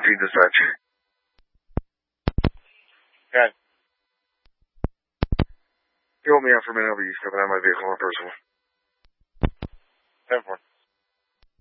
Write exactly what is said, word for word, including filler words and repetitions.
Feed dispatch. Okay. You hold me out for a minute, I'll be stepping out of my vehicle on personal. ten four.